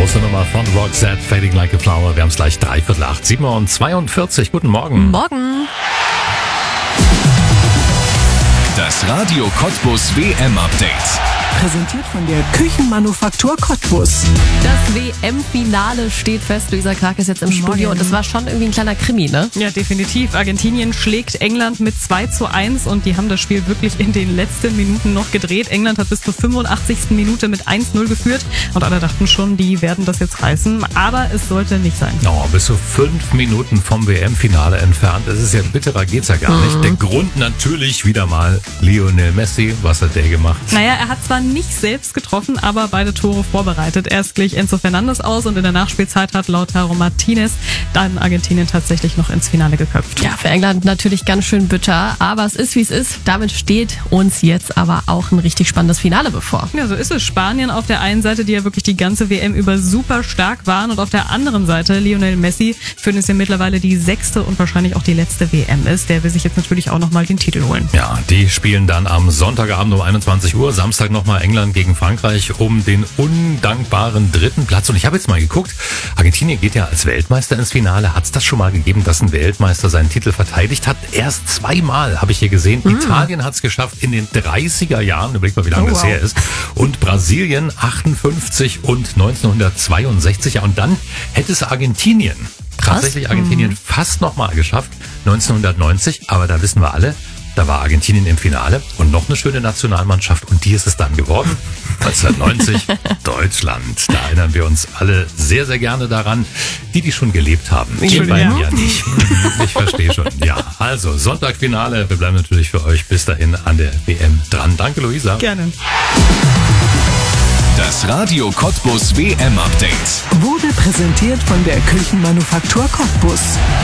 Große Nummer von Roxette, Fading Like a Flower. Wir haben es gleich 7:45, 7:42. Guten Morgen. Morgen. Das Radio Cottbus WM-Update. Präsentiert von der Küchenmanufaktur Cottbus. Das WM-Finale steht fest. Luisa Krake ist jetzt im Studio und das war schon irgendwie ein kleiner Krimi, ne? Ja, definitiv. Argentinien schlägt England mit 2:1 und die haben das Spiel wirklich in den letzten Minuten noch gedreht. England hat bis zur 85. Minute mit 1:0 geführt und alle dachten schon, die werden das jetzt reißen. Aber es sollte nicht sein. Oh, bis zu 5 Minuten vom WM-Finale entfernt. Das ist ja bitterer, geht's ja gar nicht. Der Grund natürlich wieder mal Lionel Messi. Was hat der gemacht? Naja, er hat zwar nicht selbst getroffen, aber beide Tore vorbereitet. Erst glich Enzo Fernandes aus und in der Nachspielzeit hat Lautaro Martinez dann Argentinien tatsächlich noch ins Finale geköpft. Ja, für England natürlich ganz schön bitter, aber es ist wie es ist. Damit steht uns jetzt aber auch ein richtig spannendes Finale bevor. Ja, so ist es. Spanien auf der einen Seite, die ja wirklich die ganze WM über super stark waren, und auf der anderen Seite Lionel Messi, für den es ja mittlerweile die 6. und wahrscheinlich auch die letzte WM ist. Der will sich jetzt natürlich auch nochmal den Titel holen. Ja, die spielen dann am Sonntagabend um 21 Uhr, Samstag nochmal England gegen Frankreich um den undankbaren 3. Platz. Und ich habe jetzt mal geguckt, Argentinien geht ja als Weltmeister ins Finale. Hat es das schon mal gegeben, dass ein Weltmeister seinen Titel verteidigt hat? Erst 2-mal habe ich hier gesehen. Italien hat es geschafft in den 30er Jahren. Überleg mal, wie lange das her ist. Und Brasilien 58 und 1962. Ja, und dann hätte es Argentinien, tatsächlich Argentinien fast nochmal geschafft, 1990. Aber da wissen wir alle, da war Argentinien im Finale und noch eine schöne Nationalmannschaft, und die ist es dann geworden. 1990 Deutschland. Da erinnern wir uns alle sehr, sehr gerne daran. Die schon gelebt haben. Die beiden ja nicht. Ich verstehe schon. Ja, also Sonntagfinale. Wir bleiben natürlich für euch bis dahin an der WM dran. Danke, Luisa. Gerne. Das Radio Cottbus WM-Update Wurde präsentiert von der Küchenmanufaktur Cottbus.